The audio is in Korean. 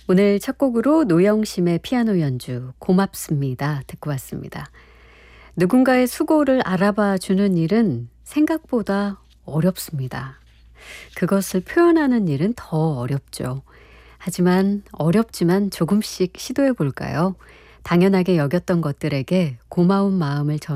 오늘 첫 곡으로 노영심의 피아노 연주 고맙습니다 듣고 왔습니다. 누군가의 수고를 알아봐 주는 일은 생각보다 어렵습니다. 그것을 표현하는 일은 더 어렵죠. 하지만 어렵지만 조금씩 시도해 볼까요? 당연하게 여겼던 것들에게 고마운 마음을